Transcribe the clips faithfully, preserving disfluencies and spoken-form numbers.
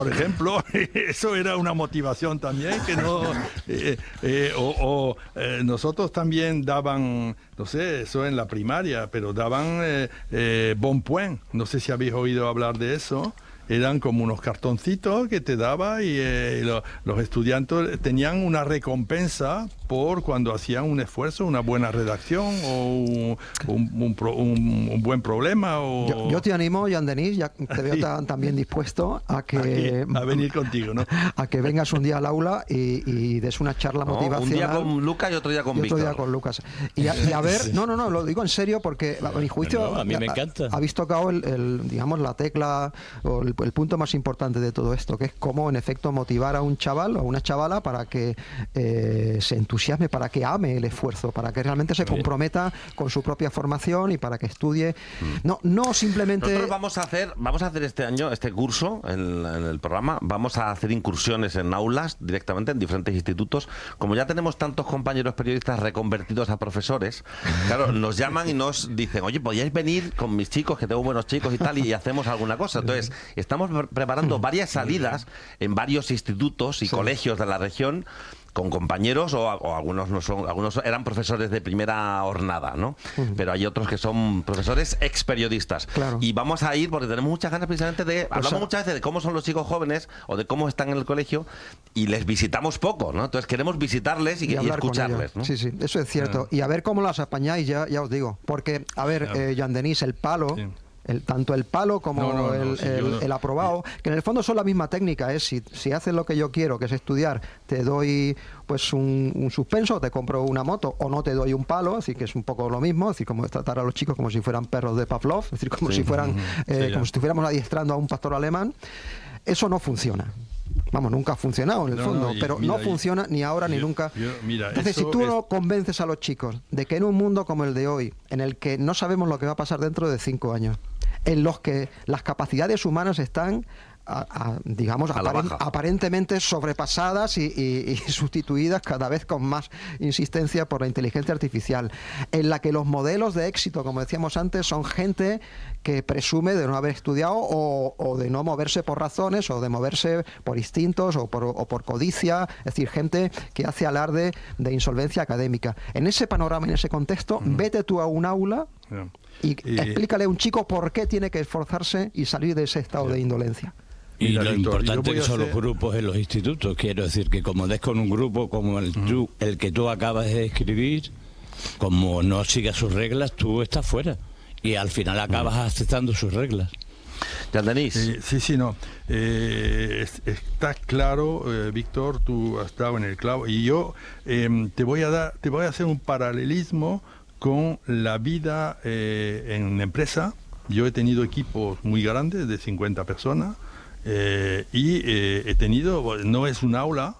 Por ejemplo, eso era una motivación también, que no, eh, eh, o, o eh, nosotros también daban, no sé, eso en la primaria, pero daban eh, eh, Bon Point, no sé si habéis oído hablar de eso. Eran como unos cartoncitos que te daba y eh, lo, los estudiantes tenían una recompensa por cuando hacían un esfuerzo, una buena redacción o un, un, un, un, un buen problema. O... Yo, yo te animo, Jean-Denis, ya te veo tan, también dispuesto a que Aquí, a venir contigo, ¿no? A que vengas un día al aula y, y des una charla no, motivacional. Un día con Lucas y otro día con y otro Víctor. día con Lucas. Y a, y a ver, no, no, no, lo digo en serio porque a mi juicio no, a mí me encanta. Habéis tocado el, el, digamos, la tecla o el, el punto más importante de todo esto, que es cómo en efecto motivar a un chaval o a una chavala para que eh, se entusiasme, para que ame el esfuerzo, para que realmente se comprometa con su propia formación y para que estudie. No, no simplemente. Nosotros vamos a hacer, vamos a hacer este año, este curso en, en el programa, vamos a hacer incursiones en aulas directamente en diferentes institutos. Como ya tenemos tantos compañeros periodistas reconvertidos a profesores, claro, nos llaman y nos dicen, oye, ¿podríais venir con mis chicos, que tengo buenos chicos y tal, y hacemos alguna cosa? Entonces, estamos preparando varias salidas en varios institutos y sí. colegios de la región con compañeros o, o algunos no son, algunos eran profesores de primera hornada, ¿no? Uh-huh. Pero hay otros que son profesores ex periodistas. Claro. Y vamos a ir porque tenemos muchas ganas precisamente de, hablamos o sea, muchas veces de cómo son los chicos jóvenes o de cómo están en el colegio y les visitamos poco, ¿no? Entonces queremos visitarles y, y, y escucharles, ¿no? Sí, sí, eso es cierto. Uh-huh. Y a ver cómo las apañáis, ya, ya os digo. Porque, a ver, uh-huh. eh, Jean-Denis, el palo... Sí. El, tanto el palo como no, no, no, el, sí, el, no. el aprobado, que en el fondo son la misma técnica, es si, si haces lo que yo quiero, que es estudiar, te doy pues un, un suspenso, te compro una moto, o no te doy un palo, así que es un poco lo mismo, así como tratar a los chicos como si fueran perros de Pavlov, es decir, como sí. si fueran, eh, sí, como si estuviéramos adiestrando a un pastor alemán. Eso no funciona. Vamos, nunca ha funcionado en el no, fondo, no, y, pero mira, no funciona ni ahora yo, ni nunca. Yo, mira, Entonces, si tú es... no convences a los chicos de que en un mundo como el de hoy, en el que no sabemos lo que va a pasar dentro de cinco años, en los que las capacidades humanas están, a, a, digamos, aparen, aparentemente sobrepasadas y, y, y sustituidas cada vez con más insistencia por la inteligencia artificial, en la que los modelos de éxito, como decíamos antes, son gente que presume de no haber estudiado o, o de no moverse por razones o de moverse por instintos o por, o por codicia, es decir, gente que hace alarde de insolvencia académica. En ese panorama, en ese contexto, uh-huh. vete tú a un aula yeah. y, y explícale a un chico por qué tiene que esforzarse y salir de ese estado yeah. de indolencia. Y Mira, lo doctor, importante que son hacer... los grupos en los institutos. Quiero decir que como des con un grupo como el, uh-huh. tú, el que tú acabas de escribir, como no sigas sus reglas, tú estás fuera. Y al final acabas uh-huh. aceptando sus reglas. Jean-Denis. Eh, sí, sí, no. Eh, es, está claro, eh, Víctor, tú has estado en el clavo. Y yo eh, te voy a dar, te voy a hacer un paralelismo con la vida eh, en una empresa. Yo he tenido equipos muy grandes, de cincuenta personas. Eh, y eh, he tenido, no es un aula,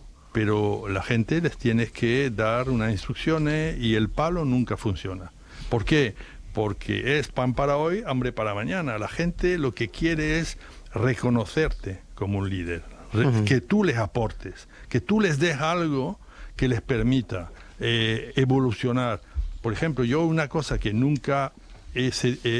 pero la gente les tienes que dar unas instrucciones y el palo nunca funciona. ¿Por qué? Porque es pan para hoy, hambre para mañana. La gente lo que quiere es reconocerte como un líder, re- uh-huh. que tú les aportes, que tú les des algo que les permita eh, evolucionar. Por ejemplo, yo una cosa que nunca He,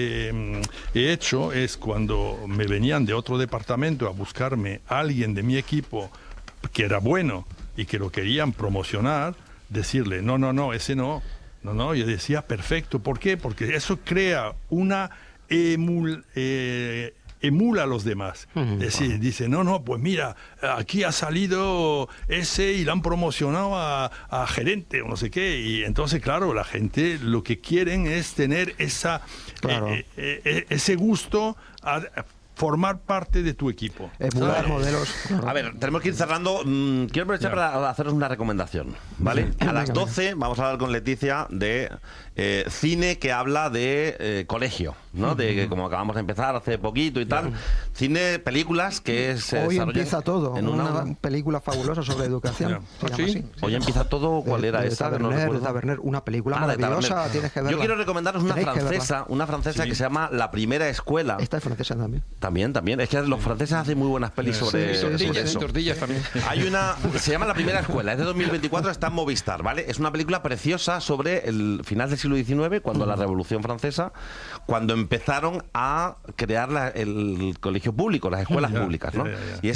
eh, he hecho es cuando me venían de otro departamento a buscarme alguien de mi equipo que era bueno y que lo querían promocionar, decirle, no, no, no, ese no, no, no, yo decía, perfecto, ¿por qué? Porque eso crea una emul, eh, emula a los demás. Uh-huh. Es decir, dice, no, no, pues mira, aquí ha salido ese y lo han promocionado a, a gerente o no sé qué. Y entonces, claro, la gente lo que quieren es tener esa claro. eh, eh, eh, ese gusto a, a formar parte de tu equipo. Emular modelos. A ver, tenemos que ir cerrando. Mm, quiero aprovechar yeah. para haceros una recomendación, ¿vale? Sí. A las doce vamos a hablar con Leticia de eh, cine que habla de eh, colegio, ¿no? Uh-huh. De que como acabamos de empezar hace poquito y tal. Yeah. Cine, películas que se Hoy empieza todo. En una, una película fabulosa sobre educación. Yeah. ¿Ah, sí? Así. Hoy empieza todo. ¿Cuál de, era de esa? Taverner, no Taverner, una película ah, maravillosa. Tienes que verla. Yo quiero recomendaros una Tenéis francesa, una francesa sí. que se llama La Primera Escuela. Esta es francesa también. También, también. Es que los franceses hacen muy buenas pelis sobre, sí, sobre tortillas, eso. tortillas también. Hay una, se llama La Primera Escuela, es de dos mil veinticuatro, está en Movistar, ¿vale? Es una película preciosa sobre el final del siglo diecinueve, cuando la Revolución Francesa, cuando empezaron a crear la, el colegio público, las escuelas públicas, ¿no? Y es